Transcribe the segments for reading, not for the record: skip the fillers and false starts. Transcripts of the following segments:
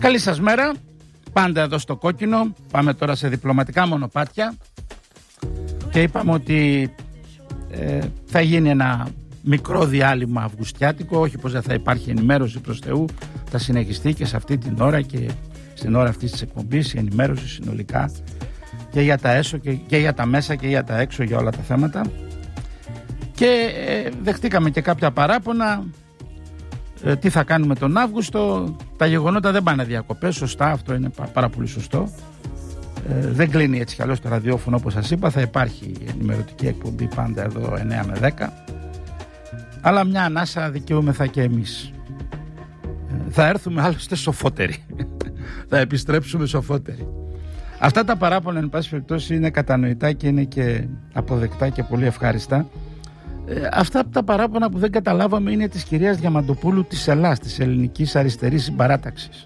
Καλή σας μέρα, πάντα εδώ στο Κόκκινο. Πάμε τώρα σε διπλωματικά μονοπάτια και είπαμε ότι θα γίνει ένα μικρό διάλειμμα αυγουστιάτικο. Όχι πως δεν θα υπάρχει ενημέρωση προς Θεού, θα συνεχιστεί και σε αυτή την ώρα και στην ώρα αυτής της εκπομπής η ενημέρωση συνολικά και για τα έσω και για τα μέσα και για τα έξω, για όλα τα θέματα. Και δεχτήκαμε και κάποια παράπονα. Τι θα κάνουμε τον Αύγουστο? Τα γεγονότα δεν πάνε διακοπές, σωστά, αυτό είναι πάρα πολύ σωστό. Δεν κλείνει έτσι κι αλλιώς το ραδιόφωνο, όπως σας είπα. Θα υπάρχει ενημερωτική εκπομπή πάντα εδώ 9 με 10. Αλλά μια ανάσα δικαιούμεθα και εμείς. Θα έρθουμε άλλωστε σοφότεροι. Θα επιστρέψουμε σοφότεροι. Αυτά τα παράπονα, εν πάση περιπτώσει, είναι κατανοητά και είναι και αποδεκτά και πολύ ευχάριστα. Αυτά τα παράπονα που δεν καταλάβαμε είναι της κυρίας Διαμαντοπούλου της ΕΛΑΣ, της Ελληνικής Αριστερής Συμπαράταξης.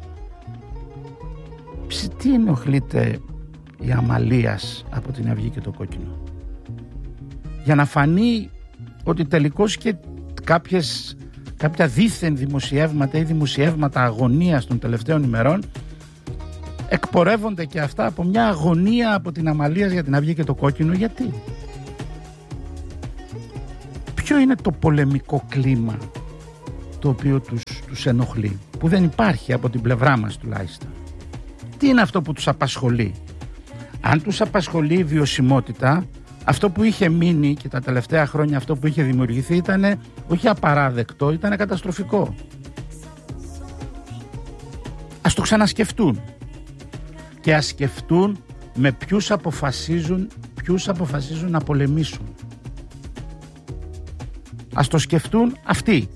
Τι ενοχλείται η Αμαλίας από την Αυγή και το Κόκκινο? Για να φανεί ότι τελικώς και κάποια δίθεν δημοσιεύματα ή δημοσιεύματα αγωνίας των τελευταίων ημερών εκπορεύονται και αυτά από μια αγωνία από την Αμαλίας για την Αυγή και το Κόκκινο. Γιατί? Ποιο είναι το πολεμικό κλίμα το οποίο τους ενοχλεί, που δεν υπάρχει από την πλευρά μας τουλάχιστον? Τι είναι αυτό που τους απασχολεί? Αν τους απασχολεί η βιωσιμότητα, αυτό που είχε μείνει και τα τελευταία χρόνια, αυτό που είχε δημιουργηθεί ήταν όχι απαράδεκτο, ήταν καταστροφικό. Ας το ξανασκεφτούν και ας σκεφτούν με ποιους αποφασίζουν να πολεμήσουν. Ας το σκεφτούν αυτοί.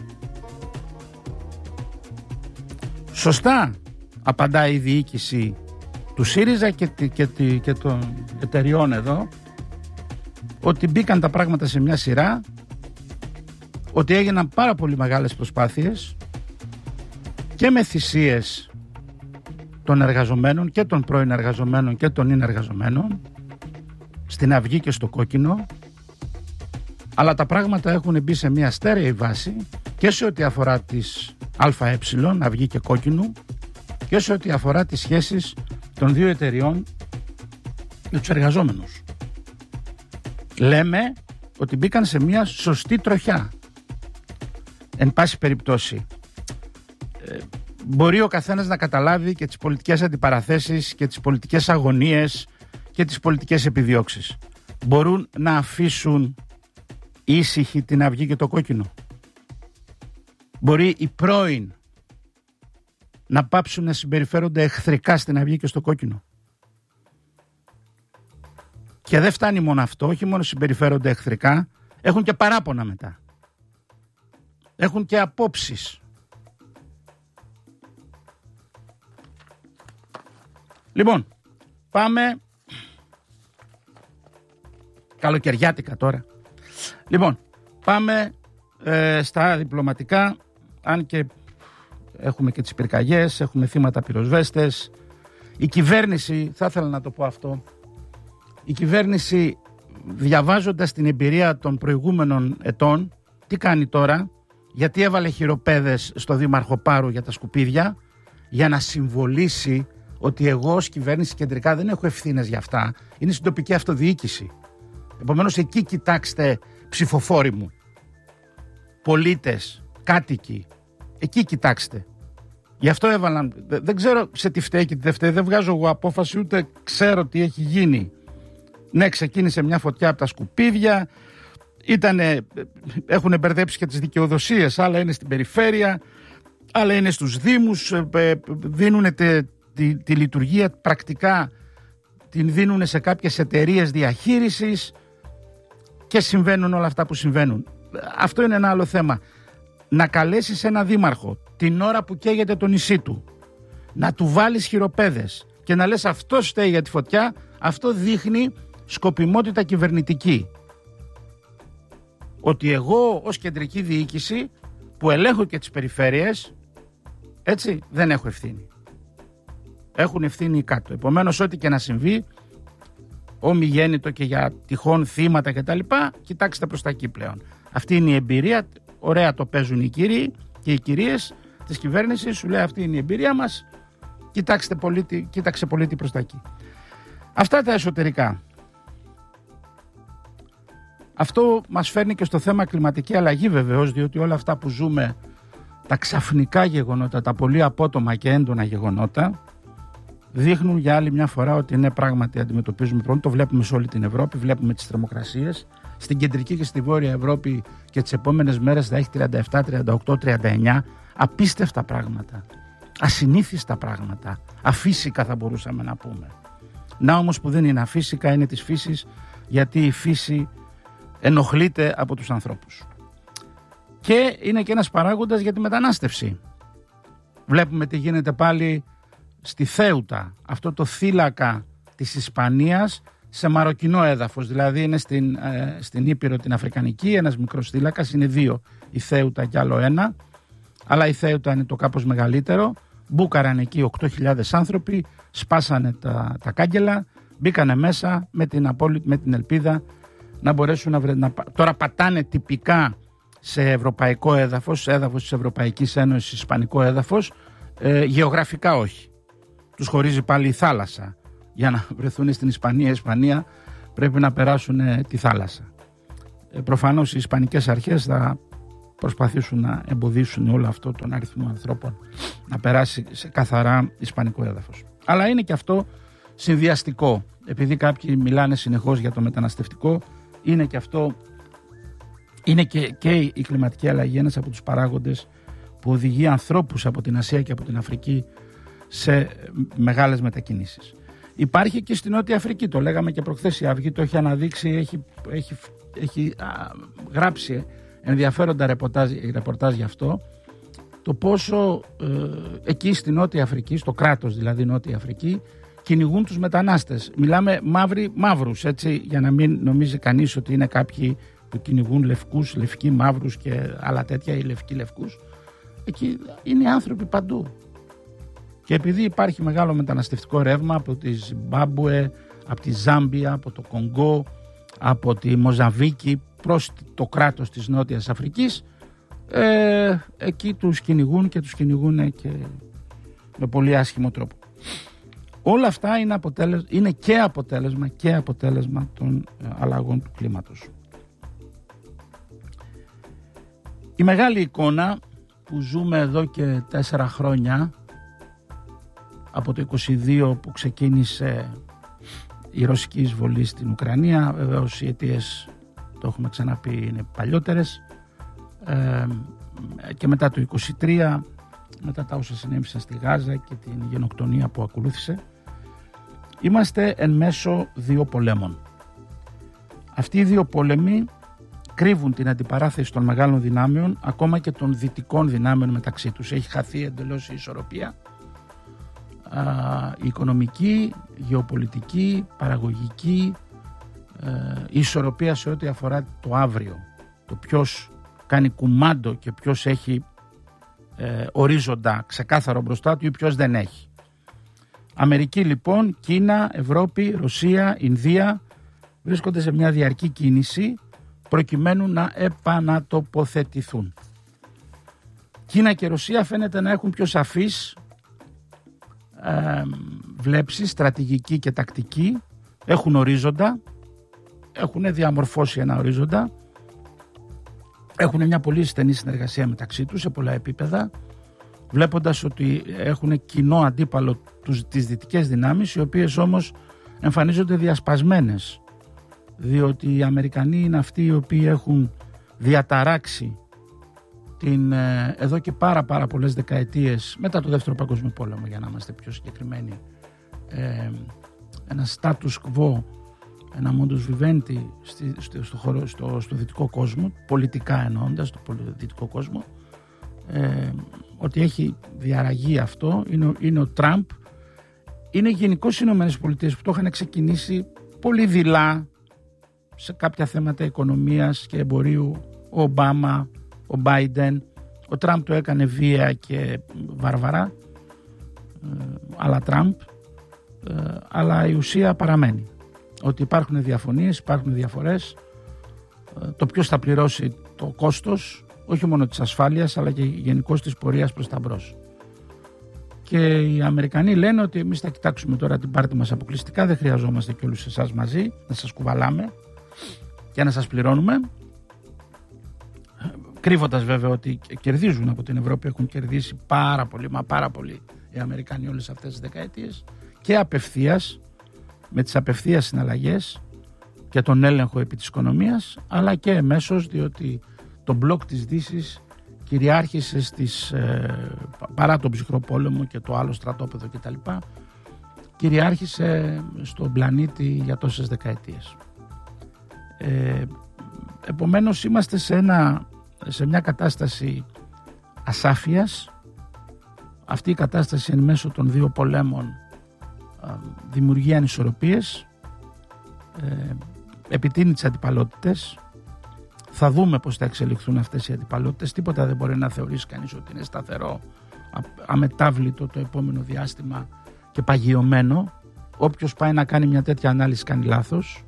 Σωστά απαντάει η διοίκηση του ΣΥΡΙΖΑ και των εταιριών εδώ, ότι μπήκαν τα πράγματα σε μια σειρά, ότι έγιναν πάρα πολύ μεγάλες προσπάθειες και με θυσίες των εργαζομένων και των πρώην εργαζομένων και των είναι εργαζομένων στην Αυγή και στο Κόκκινο, αλλά τα πράγματα έχουν μπει σε μια στέρεη βάση και σε ό,τι αφορά τις ΑΕ, Αυγή και Κόκκινου, και σε ό,τι αφορά τις σχέσεις των δύο εταιριών με τους εργαζόμενους. Λέμε ότι μπήκαν σε μια σωστή τροχιά. Εν πάση περιπτώσει, μπορεί ο καθένας να καταλάβει και τις πολιτικές αντιπαραθέσεις και τις πολιτικές αγωνίες και τις πολιτικές επιδιώξεις. Μπορούν να αφήσουν ήσυχη την Αυγή και το Κόκκινο? Μπορεί οι πρώην να πάψουν να συμπεριφέρονται εχθρικά στην Αυγή και στο Κόκκινο? Και δεν φτάνει μόνο αυτό, όχι μόνο συμπεριφέρονται εχθρικά, έχουν και παράπονα μετά. Έχουν και απόψεις. Λοιπόν, πάμε καλοκαιριάτικα τώρα. Λοιπόν, πάμε στα διπλωματικά, αν και έχουμε και τις πυρκαγιές, έχουμε θύματα πυροσβέστες. Η κυβέρνηση, θα ήθελα να το πω αυτό, η κυβέρνηση, διαβάζοντας την εμπειρία των προηγούμενων ετών, τι κάνει τώρα? Γιατί έβαλε χειροπέδες στο Δήμαρχο Πάρου για τα σκουπίδια, για να συμβολήσει ότι εγώ ως κυβέρνηση κεντρικά δεν έχω ευθύνες για αυτά, είναι στην τοπική αυτοδιοίκηση. Επομένως εκεί κοιτάξτε, ψηφοφόροι μου, πολίτες, κάτοικοι, εκεί κοιτάξτε. Γι' αυτό έβαλαν, δεν ξέρω σε τι φταίει και τι δεν φταίει, δεν βγάζω εγώ απόφαση, ούτε ξέρω τι έχει γίνει. Ναι, ξεκίνησε μια φωτιά από τα σκουπίδια, έχουν μπερδέψει και τις δικαιοδοσίες, άλλα είναι στην περιφέρεια, άλλα είναι στους δήμους, δίνουν τη λειτουργία πρακτικά, την δίνουν σε κάποιες εταιρείες διαχείρισης και συμβαίνουν όλα αυτά που συμβαίνουν. Αυτό είναι ένα άλλο θέμα. Να καλέσεις ένα δήμαρχο την ώρα που καίγεται το νησί του, να του βάλεις χειροπέδες και να λες αυτός φταίει για τη φωτιά, αυτό δείχνει σκοπιμότητα κυβερνητική. Ότι εγώ ως κεντρική διοίκηση που ελέγχω και τις περιφέρειες, έτσι, δεν έχω ευθύνη. Έχουν ευθύνη κάτω. Επομένως, ό,τι και να συμβεί, ομιγέννητο και για τυχόν θύματα κτλ., κοιτάξτε προς τα εκεί πλέον. Αυτή είναι η εμπειρία. Ωραία το παίζουν οι κύριοι και οι κυρίες. της κυβέρνησης, σου λέει αυτή είναι η εμπειρία μας, κοίταξε πολίτη προς τα εκεί. Αυτά τα εσωτερικά. Αυτό μας φέρνει και στο θέμα κλιματική αλλαγή βεβαίως, διότι όλα αυτά που ζούμε, τα ξαφνικά γεγονότα, τα πολύ απότομα και έντονα γεγονότα, δείχνουν για άλλη μια φορά ότι ναι, πράγματι αντιμετωπίζουμε πρόβλημα. Το βλέπουμε σε όλη την Ευρώπη, βλέπουμε τις θερμοκρασίες. Στην κεντρική και στη βόρεια Ευρώπη και τις επόμενες μέρες θα έχει 37, 38, 39. Απίστευτα πράγματα. Ασυνήθιστα πράγματα. Αφύσικα θα μπορούσαμε να πούμε. Να όμως που δεν είναι αφύσικα, είναι της φύσης, γιατί η φύση ενοχλείται από τους ανθρώπους. Και είναι και ένας παράγοντας για τη μετανάστευση. Βλέπουμε τι γίνεται πάλι στη Θέουτα, αυτό το θύλακα της Ισπανίας σε μαροκινό έδαφος, δηλαδή είναι στην Ήπειρο την Αφρικανική, ένας μικρός θύλακας, είναι δύο, η Θέουτα και άλλο ένα, αλλά η Θέουτα είναι το κάπως μεγαλύτερο. Μπούκαραν εκεί 8.000 άνθρωποι, σπάσανε τα κάγκελα, μπήκανε μέσα με την ελπίδα να μπορέσουν τώρα πατάνε τυπικά σε ευρωπαϊκό έδαφος, σε έδαφος της Ευρωπαϊκής Ένωσης, ισπανικό έδαφος, γεωγραφικά όχι. Τους χωρίζει πάλι η θάλασσα. Για να βρεθούν στην Ισπανία, πρέπει να περάσουν τη θάλασσα. Προφανώς οι ισπανικές αρχές θα προσπαθήσουν να εμποδίσουν όλο αυτό τον αριθμό ανθρώπων να περάσει σε καθαρά ισπανικό έδαφος. Αλλά είναι και αυτό συνδυαστικό. Επειδή κάποιοι μιλάνε συνεχώς για το μεταναστευτικό, είναι και αυτό, είναι και η κλιματική αλλαγή ένας από τους παράγοντες που οδηγεί ανθρώπους από την Ασία και από την Αφρική σε μεγάλες μετακινήσεις. Υπάρχει και στην Νότια Αφρική, το λέγαμε και προχθές, η Αυγή το έχει αναδείξει, έχει γράψει ενδιαφέροντα ρεπορτάζ γι' αυτό, το πόσο εκεί στη Νότια Αφρική, στο κράτος δηλαδή Νότια Αφρική, κυνηγούν τους μετανάστες. Μιλάμε μαύρους, έτσι, για να μην νομίζει κανείς ότι είναι κάποιοι που κυνηγούν λευκούς, λευκοί μαύρους και άλλα τέτοια, ή λευκοί λευκούς. Εκεί είναι άνθρωποι παντού. Και επειδή υπάρχει μεγάλο μεταναστευτικό ρεύμα από τη Ζιμπάμπουε, από τη Ζάμπια, από το Κονγκό, από τη Μοζαμβίκη προς το κράτος της Νότιας Αφρικής, εκεί τους κυνηγούν και τους κυνηγούν και με πολύ άσχημο τρόπο. Όλα αυτά είναι και αποτέλεσμα των αλλαγών του κλίματος. Η μεγάλη εικόνα που ζούμε εδώ και 4 χρόνια, από το 22 που ξεκίνησε η ρωσική εισβολή στην Ουκρανία, βεβαίως οι αιτίες, το έχουμε ξαναπεί, είναι παλιότερες, και μετά το 23, μετά τα όσα συνέβησαν στη Γάζα και την γενοκτονία που ακολούθησε, είμαστε εν μέσω 2 πολέμων. Αυτοί οι 2 πόλεμοι κρύβουν την αντιπαράθεση των μεγάλων δυνάμεων, ακόμα και των δυτικών δυνάμεων μεταξύ τους. Έχει χαθεί εντελώς η ισορροπία, η οικονομική, γεωπολιτική, παραγωγική, η ισορροπία σε ό,τι αφορά το αύριο, το ποιος κάνει κουμάντο και ποιος έχει ορίζοντα ξεκάθαρο μπροστά του ή ποιος δεν έχει. Αμερική λοιπόν, Κίνα, Ευρώπη, Ρωσία, Ινδία βρίσκονται σε μια διαρκή κίνηση προκειμένου να επανατοποθετηθούν. Κίνα και Ρωσία φαίνεται να έχουν πιο σαφείς βλέψεις, στρατηγική και τακτική, έχουν ορίζοντα, έχουν διαμορφώσει ένα ορίζοντα, έχουν μια πολύ στενή συνεργασία μεταξύ τους σε πολλά επίπεδα, βλέποντας ότι έχουν κοινό αντίπαλο τις δυτικές δυνάμεις, οι οποίες όμως εμφανίζονται διασπασμένες, διότι οι Αμερικανοί είναι αυτοί οι οποίοι έχουν διαταράξει εδώ και πάρα πολλές δεκαετίες μετά το Δεύτερο Παγκόσμιο Πόλεμο, για να είμαστε πιο συγκεκριμένοι, ένα status quo, ένα modus vivendi στο δυτικό κόσμο, πολιτικά εννοώντας το δυτικό κόσμο, ότι έχει διαραγεί αυτό, είναι ο Τραμπ, είναι γενικώς οι Ηνωμένες Πολιτείες που το είχαν ξεκινήσει πολύ δειλά σε κάποια θέματα οικονομίας και εμπορίου, ο Ομπάμα, ο Μπάιντεν, ο Τραμπ το έκανε βία και βάρβαρα, αλλά Τραμπ, αλλά η ουσία παραμένει. Ότι υπάρχουν διαφωνίες, υπάρχουν διαφορές, το ποιος θα πληρώσει το κόστος όχι μόνο της ασφάλειας αλλά και γενικώς της πορείας προς τα μπρος. Και οι Αμερικανοί λένε ότι εμείς θα κοιτάξουμε τώρα την πάρτη μας αποκλειστικά, δεν χρειαζόμαστε και όλους εσάς μαζί, να σας κουβαλάμε και να σας πληρώνουμε, κρύβοντας βέβαια ότι κερδίζουν από την Ευρώπη, έχουν κερδίσει πάρα πολύ, μα πάρα πολύ οι Αμερικανοί όλες αυτές τις δεκαετίες, και απευθείας, με τις απευθείας συναλλαγές και τον έλεγχο επί της οικονομίας, αλλά και εμέσως, διότι το μπλοκ της Δύσης κυριάρχησε παρά τον ψυχρό πόλεμο και το άλλο στρατόπεδο κτλ, κυριάρχησε στον πλανήτη για τόσες δεκαετίες. Επομένως είμαστε σε μια κατάσταση ασάφειας. Αυτή η κατάσταση εν μέσω των δύο πολέμων δημιουργεί ανισορροπίες, επιτείνει τις αντιπαλότητες. Θα δούμε πώς θα εξελιχθούν αυτές οι αντιπαλότητες. Τίποτα δεν μπορεί να θεωρήσει κανείς ότι είναι σταθερό, αμετάβλητο το επόμενο διάστημα και παγιωμένο. Όποιος πάει να κάνει μια τέτοια ανάλυση κάνει λάθος.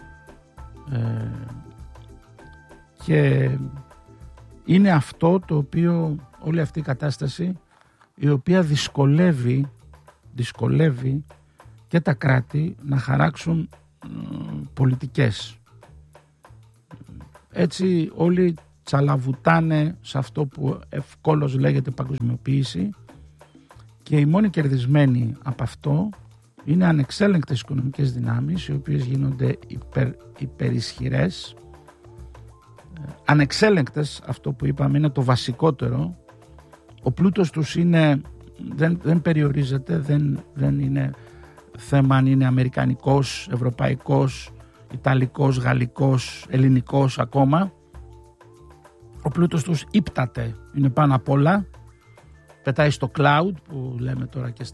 Και είναι αυτό το οποίο, όλη αυτή η κατάσταση, η οποία δυσκολεύει και τα κράτη να χαράξουν πολιτικές. Έτσι όλοι τσαλαβουτάνε σε αυτό που ευκόλως λέγεται παγκοσμιοποίηση, και οι μόνοι κερδισμένοι από αυτό είναι ανεξέλεγκτες οικονομικές δυνάμεις, οι οποίες γίνονται υπερισχυρές. Ανεξέλεγκτες, αυτό που είπαμε είναι το βασικότερο. Ο πλούτος τους δεν περιορίζεται, δεν είναι θέμα αν είναι αμερικανικός, ευρωπαϊκός, ιταλικός, γαλλικός, ελληνικός ακόμα. Ο πλούτος τους ύπταται, είναι πάνω απ' όλα, πετάει στο cloud που λέμε τώρα και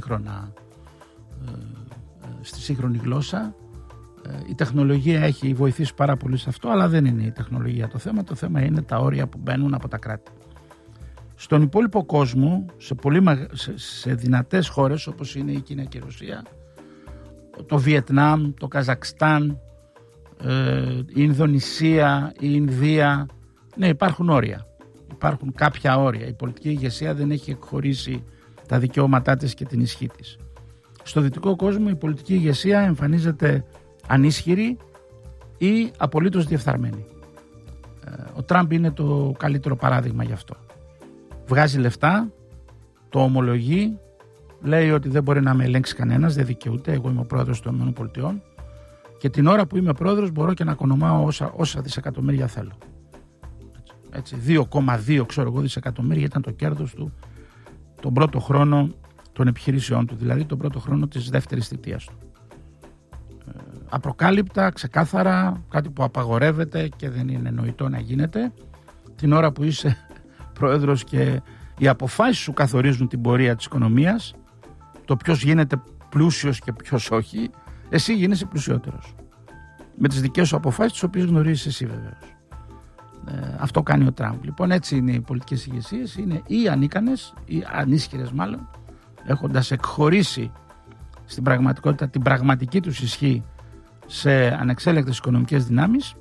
στη σύγχρονη γλώσσα. Η τεχνολογία έχει βοηθήσει πάρα πολύ σε αυτό, αλλά δεν είναι η τεχνολογία το θέμα. Το θέμα είναι τα όρια που μπαίνουν από τα κράτη. Στον υπόλοιπο κόσμο, σε δυνατές χώρες όπως είναι η Κίνα και η Ρωσία, το Βιετνάμ, το Καζακστάν, η Ινδονησία, η Ινδία, ναι, υπάρχουν όρια. Υπάρχουν κάποια όρια. Η πολιτική ηγεσία δεν έχει εκχωρήσει τα δικαιώματά της και την ισχύ της. Στο δυτικό κόσμο η πολιτική ηγεσία εμφανίζεται ανίσχυρη ή απολύτως διεφθαρμένη. Ο Τραμπ είναι το καλύτερο παράδειγμα γι' αυτό. Βγάζει λεφτά, το ομολογεί, λέει ότι δεν μπορεί να με ελέγξει κανένας, δεν δικαιούται, εγώ είμαι ο πρόεδρος των ΗΠΑ και την ώρα που είμαι πρόεδρος μπορώ και να οικονομάω όσα δισεκατομμύρια θέλω. Έτσι, 2,2 δισεκατομμύρια ήταν το κέρδος του τον πρώτο χρόνο των επιχειρήσεών του, δηλαδή τον πρώτο χρόνο της δεύτερης θητείας του. Απροκάλυπτα, ξεκάθαρα, κάτι που απαγορεύεται και δεν είναι νοητό να γίνεται. Την ώρα που είσαι πρόεδρος και οι αποφάσεις σου καθορίζουν την πορεία της οικονομίας, το ποιος γίνεται πλούσιος και ποιος όχι, εσύ γίνεσαι πλουσιότερος. Με τις δικές σου αποφάσεις, τις οποίες γνωρίζεις εσύ βεβαίως. Αυτό κάνει ο Τραμπ. Λοιπόν, έτσι είναι οι πολιτικές ηγεσίες, είναι ή ανίκανες ή ανίσχυρες μάλλον, έχοντας εκχωρήσει στην πραγματικότητα την πραγματική τους ισχύ σε ανεξέλεγκτες οικονομικές δυνάμεις,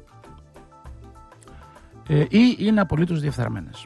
ή είναι απολύτως διεφθαρμένες,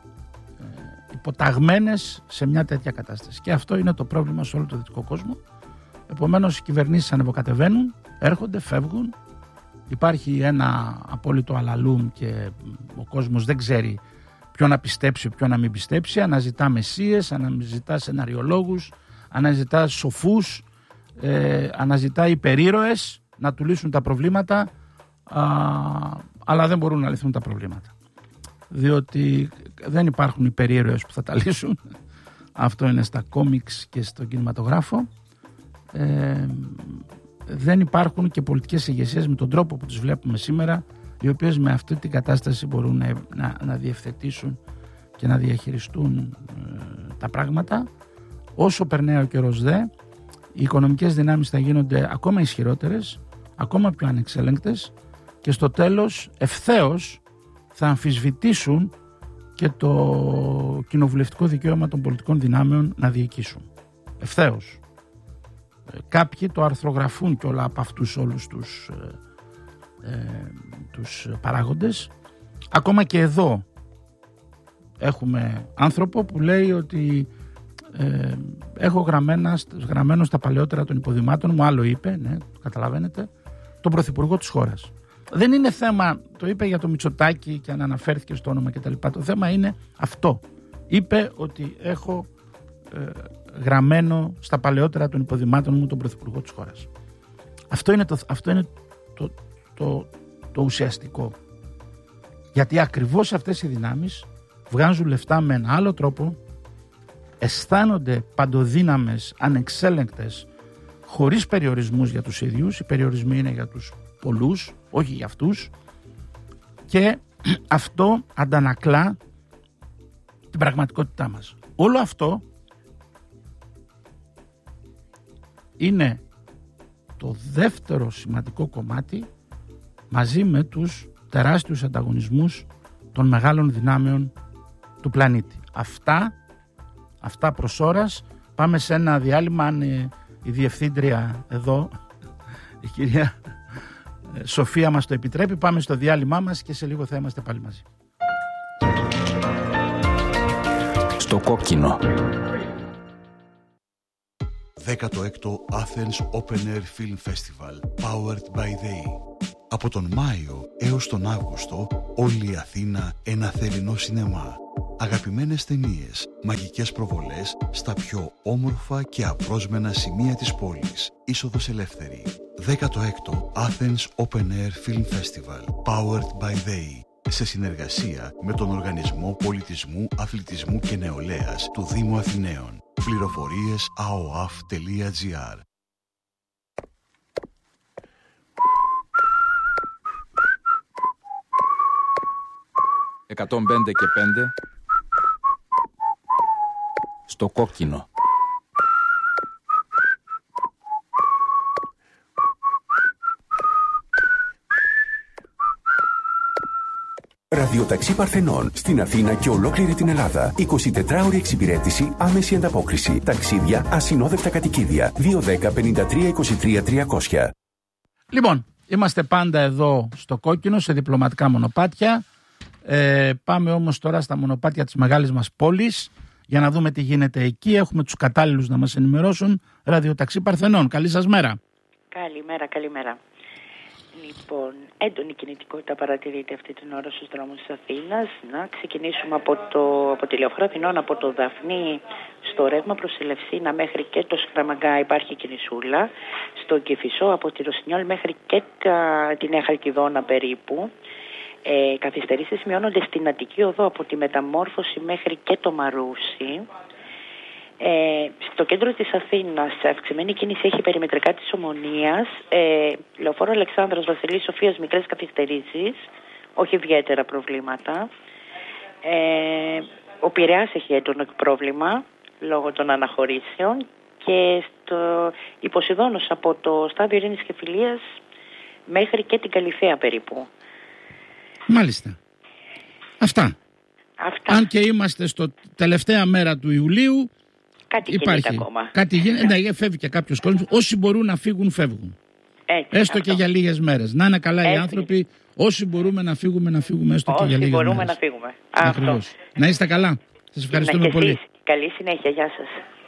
υποταγμένες σε μια τέτοια κατάσταση. Και αυτό είναι το πρόβλημα σε όλο το δυτικό κόσμο. Επομένως οι κυβερνήσεις ανεβοκατεβαίνουν, έρχονται, φεύγουν, υπάρχει ένα απόλυτο αλαλούμ και ο κόσμος δεν ξέρει ποιο να πιστέψει, ποιο να μην πιστέψει, αναζητά μεσσίες, αναζητά σεναριολόγους, αναζητά σοφούς, αναζητά υπερήρωες να του λύσουν τα προβλήματα, αλλά δεν μπορούν να λυθούν τα προβλήματα, διότι δεν υπάρχουν υπερήρωες που θα τα λύσουν. Αυτό είναι στα κόμιξ και στον κινηματογράφο. Δεν υπάρχουν και πολιτικές ηγεσίες με τον τρόπο που τις βλέπουμε σήμερα, οι οποίες με αυτή την κατάσταση μπορούν να διευθετήσουν και να διαχειριστούν τα πράγματα. Όσο περνάει ο καιρός οι οικονομικές δυνάμεις θα γίνονται ακόμα ισχυρότερες, ακόμα πιο ανεξέλεγκτες και στο τέλος ευθέως θα αμφισβητήσουν και το κοινοβουλευτικό δικαίωμα των πολιτικών δυνάμεων να διοικήσουν. Ευθέως. Κάποιοι το αρθρογραφούν και όλα από αυτούς όλους τους παράγοντες. Ακόμα και εδώ έχουμε άνθρωπο που λέει ότι έχω γραμμένο στα παλαιότερα των υποδημάτων μου, άλλο είπε, ναι, καταλαβαίνετε, τον πρωθυπουργό της χώρας. Δεν είναι θέμα, το είπε για το Μητσοτάκη και αν αναφέρθηκε στο όνομα κτλ. Το θέμα είναι αυτό. Είπε ότι έχω γραμμένο στα παλαιότερα των υποδημάτων μου τον πρωθυπουργό της χώρας. Αυτό είναι το ουσιαστικό. Γιατί ακριβώς αυτές οι δυνάμεις βγάζουν λεφτά με ένα άλλο τρόπο, αισθάνονται παντοδύναμες, ανεξέλεγκτες, χωρίς περιορισμούς για τους ίδιους. Οι περιορισμοί είναι για τους πολλούς, όχι για αυτούς, και αυτό αντανακλά την πραγματικότητά μας. Όλο αυτό είναι το δεύτερο σημαντικό κομμάτι, μαζί με τους τεράστιους ανταγωνισμούς των μεγάλων δυνάμεων του πλανήτη. Αυτά προς ώρας. Πάμε σε ένα διάλειμμα. Αν η διευθύντρια εδώ, η κυρία Σοφία, μας το επιτρέπει, πάμε στο διάλειμμά μας και σε λίγο θα είμαστε πάλι μαζί. Στο κόκκινο. 16ο Athens Open Air Film Festival Powered by They. Από τον Μάιο έως τον Αύγουστο, όλη η Αθήνα ένα θερινό σινεμά. Αγαπημένες ταινίες, μαγικές προβολές στα πιο όμορφα και απρόσμενα σημεία της πόλης. Είσοδος ελεύθερη. 16ο Athens Open Air Film Festival Powered by They. Σε συνεργασία με τον Οργανισμό Πολιτισμού, Αθλητισμού και Νεολαίας του Δήμου Αθηναίων. Πληροφορίες aoaf.gr. «105 και 5» στο κόκκινο. Ραδιοταξί Παρθενών στην Αθήνα και ολόκληρη την Ελλάδα. 24ωρη εξυπηρέτηση, άμεση ανταπόκριση. Ταξίδια, ασυνόδευτα κατοικίδια. 210-53-23-300. Λοιπόν, είμαστε πάντα εδώ στο κόκκινο, σε διπλωματικά μονοπάτια. Πάμε όμως τώρα στα μονοπάτια της μεγάλης μας πόλης για να δούμε τι γίνεται εκεί. Έχουμε τους κατάλληλους να μας ενημερώσουν. Ραδιοταξί Παρθενών. Καλή σας μέρα. Καλημέρα. Λοιπόν, έντονη κινητικότητα παρατηρείται αυτή την ώρα στους δρόμους της Αθήνας. Να ξεκινήσουμε από τη Λεωφόρο Αθηνών, από το Δαφνί στο ρεύμα προς Ελευσίνα μέχρι και το Σκραμαγκά υπάρχει κινησούλα. Στο Κηφισό από τη Ρωσινιόλ μέχρι και τη Νέα Χαλκιδόνα περίπου. Καθυστερήσεις σημειώνονται στην Αττική Οδό από τη Μεταμόρφωση μέχρι και το Μαρούσι. Στο κέντρο της Αθήνας αυξημένη κίνηση έχει περιμετρικά της Ομονίας, Λεωφόρο Αλεξάνδρας, Βασιλής Σοφίας, μικρές καθυστερήσεις, όχι ιδιαίτερα προβλήματα. Ο Πειραιάς έχει έντονο πρόβλημα λόγω των αναχωρήσεων και στο Ποσειδώνος από το στάδιο Ειρήνης και Φιλίας μέχρι και την Καλυθέα περίπου. Μάλιστα. Αυτά. Αν και είμαστε στο τελευταία μέρα του Ιουλίου, κάτι υπάρχει ακόμα. Κάτι γίνεται, ναι, φεύγει και κάποιος κόσμος. Όσοι μπορούν να φύγουν, φεύγουν. Έστω και για λίγες μέρες. Να είναι καλά οι άνθρωποι. Όσοι μπορούμε να φύγουμε έστω και για λίγες μέρες. Μπορούμε να φύγουμε. Ακριβώς. Να είστε καλά. Σας ευχαριστούμε πολύ. Καλή συνέχεια. Γεια σας.